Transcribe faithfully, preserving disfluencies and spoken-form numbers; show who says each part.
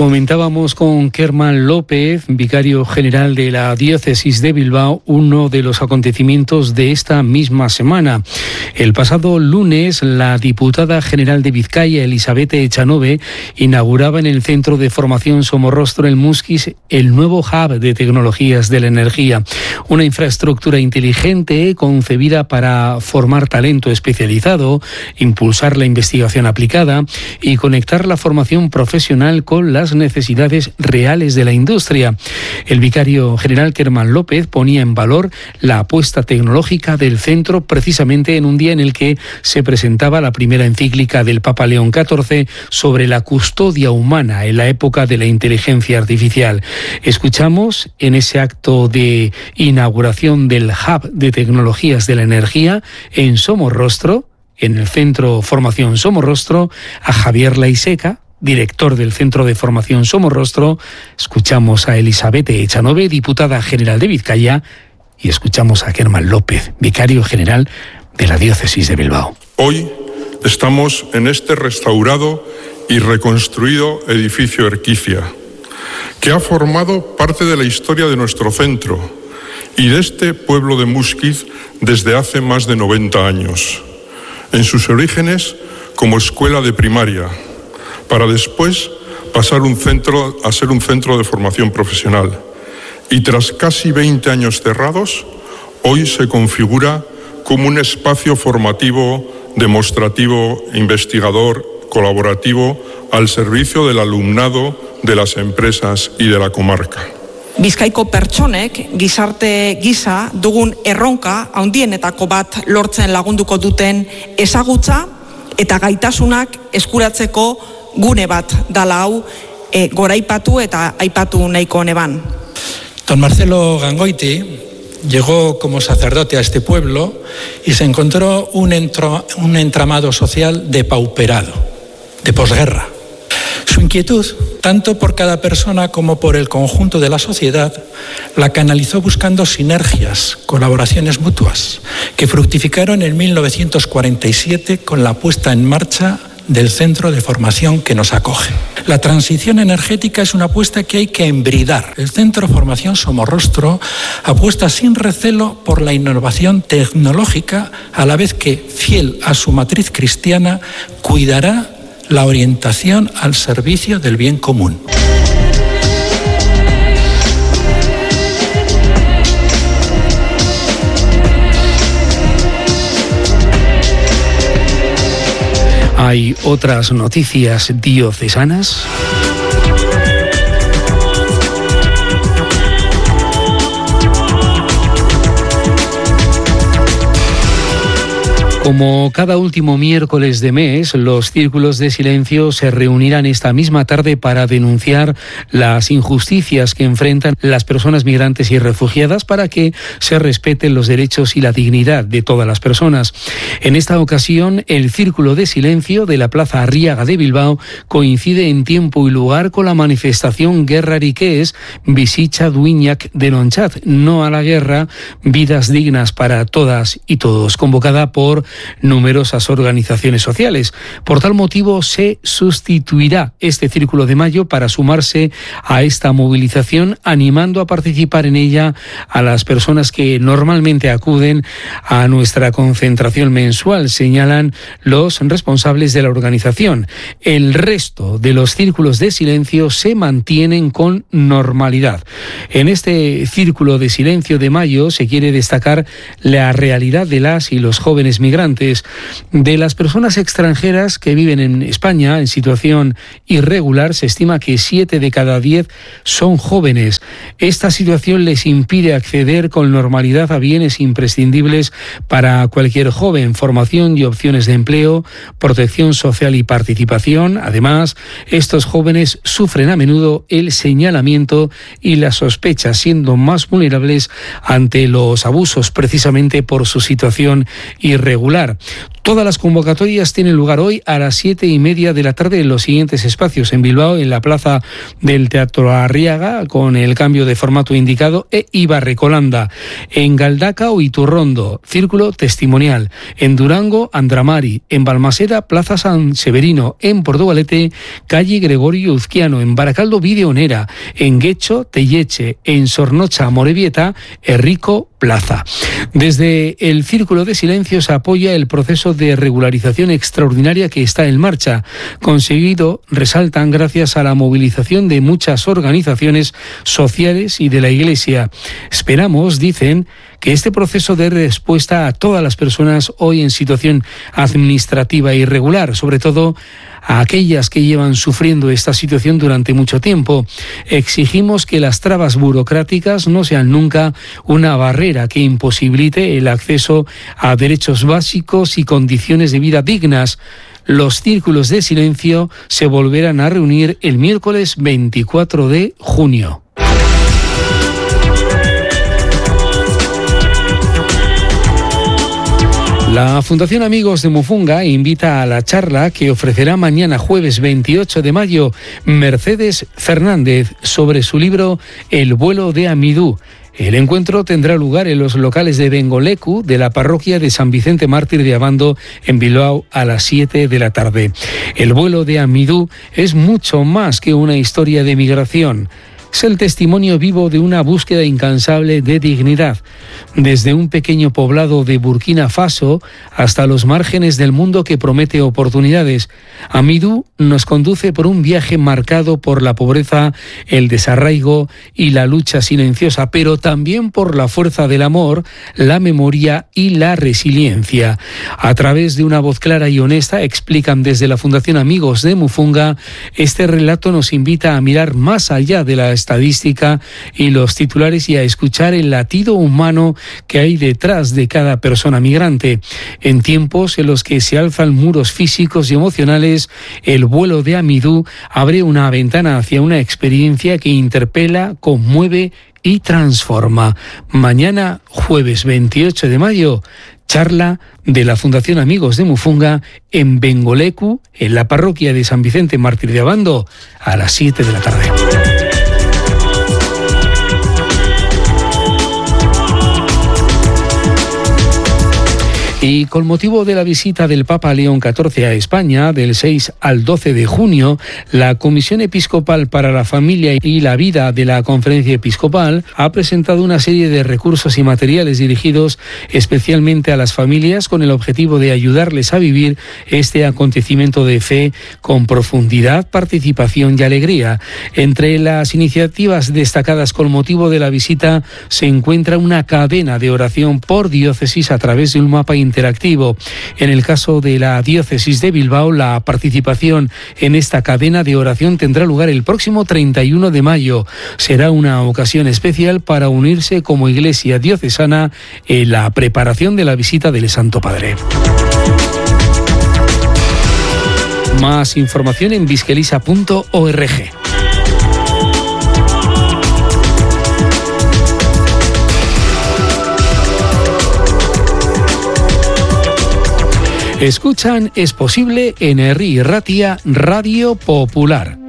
Speaker 1: Comentábamos con Kerman López, vicario general de la Diócesis de Bilbao, uno de los acontecimientos de esta misma semana. El pasado lunes, la diputada general de Vizcaya, Elizabeth Echanove, inauguraba en el Centro de Formación Somorrostro el Musquis el nuevo hub de tecnologías de la energía, una infraestructura inteligente concebida para formar talento especializado, impulsar la investigación aplicada y conectar la formación profesional con las necesidades reales de la industria. El vicario general Kerman López ponía en valor la apuesta tecnológica del centro precisamente en un día en el que se presentaba la primera encíclica del Papa León catorce sobre la custodia humana en la época de la inteligencia artificial. Escuchamos en ese acto de inauguración del Hub de Tecnologías de la Energía en Somorrostro, en el Centro Formación Somorrostro, a Javier Laiseca, director del Centro de Formación Somorrostro. Escuchamos a Elizabeth Echanove, diputada general de Vizcaya, y escuchamos a Kerman López, vicario general de la Diócesis de Bilbao.
Speaker 2: Hoy estamos en este restaurado y reconstruido edificio Erquicia, que ha formado parte de la historia de nuestro centro y de este pueblo de Musquiz desde hace más de noventa años. En sus orígenes como escuela de primaria, para después pasar un centro, a ser un centro de formación profesional. Y tras casi veinte años cerrados, hoy se configura como un espacio formativo, demostrativo, investigador, colaborativo, al servicio del alumnado, de las empresas y de la comarca.
Speaker 3: Bizkaiko pertsonek gizarte gisa dugun erronka handienetako bat lortzen lagunduko duten ezagutza eta gaitasunak eskuratzeko gune bat dala hau e, goraipatu eta aipatu nahiko honeban.
Speaker 4: Don Marcelo Gangoiti llegó como sacerdote a este pueblo y se encontró un, entro, un entramado social depauperado, de posguerra. Su inquietud, tanto por cada persona como por el conjunto de la sociedad, la canalizó buscando sinergias, colaboraciones mutuas, que fructificaron en mil novecientos cuarenta y siete con la puesta en marcha del centro de formación que nos acoge. La transición energética es una apuesta que hay que embridar. El Centro de Formación Somorrostro apuesta sin recelo por la innovación tecnológica, a la vez que, fiel a su matriz cristiana, cuidará la orientación al servicio del bien común.
Speaker 1: Hay otras noticias diocesanas. Como cada último miércoles de mes, los círculos de silencio se reunirán esta misma tarde para denunciar las injusticias que enfrentan las personas migrantes y refugiadas para que se respeten los derechos y la dignidad de todas las personas. En esta ocasión, el círculo de silencio de la Plaza Arriaga de Bilbao coincide en tiempo y lugar con la manifestación Guerrariquez Bizitza Duinak Denontxat, no a la guerra, vidas dignas para todas y todos, convocada por numerosas organizaciones sociales. Por tal motivo se sustituirá este Círculo de Mayo para sumarse a esta movilización, animando a participar en ella a las personas que normalmente acuden a nuestra concentración mensual, señalan los responsables de la organización. El resto de los círculos de silencio se mantienen con normalidad. En este Círculo de Silencio de Mayo se quiere destacar la realidad de las y los jóvenes migrantes, de las personas extranjeras que viven en España en situación irregular. Se estima que siete de cada diez son jóvenes. Esta situación les impide acceder con normalidad a bienes imprescindibles para cualquier joven: formación y opciones de empleo, protección social y participación. Además, estos jóvenes sufren a menudo el señalamiento y la sospecha, siendo más vulnerables ante los abusos precisamente por su situación irregular. Popular. Todas las convocatorias tienen lugar hoy a las siete y media de la tarde en los siguientes espacios: en Bilbao, en la plaza del Teatro Arriaga, con el cambio de formato indicado, e Ibarrecolanda; en Galdacao, Iturrondo, Círculo Testimonial; en Durango, Andramari; en Balmaseda, Plaza San Severino; en Portugalete, calle Gregorio Uzquiano; en Baracaldo, Videonera; en Guecho, Telleche; en Sornocha, Morevieta, Errico Plaza. Desde el Círculo de Silencio se apoya el proceso de regularización extraordinaria que está en marcha, conseguido, resaltan, gracias a la movilización de muchas organizaciones sociales y de la Iglesia. Esperamos, dicen, que este proceso dé respuesta a todas las personas hoy en situación administrativa irregular, sobre todo a aquellas que llevan sufriendo esta situación durante mucho tiempo. Exigimos que las trabas burocráticas no sean nunca una barrera que imposibilite el acceso a derechos básicos y condiciones de vida dignas. Los círculos de silencio se volverán a reunir el miércoles veinticuatro de junio. La Fundación Amigos de Mufunga invita a la charla que ofrecerá mañana jueves veintiocho de mayo Mercedes Fernández sobre su libro El vuelo de Amidú. El encuentro tendrá lugar en los locales de Bengolecu de la parroquia de San Vicente Mártir de Abando en Bilbao a las siete de la tarde. El vuelo de Amidú es mucho más que una historia de migración. Es el testimonio vivo de una búsqueda incansable de dignidad, desde un pequeño poblado de Burkina Faso hasta los márgenes del mundo que promete oportunidades. Amidú nos conduce por un viaje marcado por la pobreza, el desarraigo y la lucha silenciosa, pero también por la fuerza del amor, la memoria y la resiliencia. A través de una voz clara y honesta, explican desde la Fundación Amigos de Mufunga, este relato nos invita a mirar más allá de la estadística y los titulares y a escuchar el latido humano que hay detrás de cada persona migrante. En tiempos en los que se alzan muros físicos y emocionales, el vuelo de Amidú abre una ventana hacia una experiencia que interpela, conmueve y transforma. Mañana, jueves veintiocho de mayo, charla de la Fundación Amigos de Mufunga en Bengolecu, en la parroquia de San Vicente Mártir de Abando, a las siete de la tarde. Y con motivo de la visita del Papa León catorce a España del seis al doce de junio, la Comisión Episcopal para la Familia y la Vida de la Conferencia Episcopal ha presentado una serie de recursos y materiales dirigidos especialmente a las familias con el objetivo de ayudarles a vivir este acontecimiento de fe con profundidad, participación y alegría. Entre las iniciativas destacadas con motivo de la visita se encuentra una cadena de oración por diócesis a través de un mapa interactivo. En el caso de la diócesis de Bilbao, la participación en esta cadena de oración tendrá lugar el próximo treinta y uno de mayo. Será una ocasión especial para unirse como iglesia diocesana en la preparación de la visita del Santo Padre. Más información en biskelisa punto org. Escuchan Es Posible en Herri Ratia Radio Popular.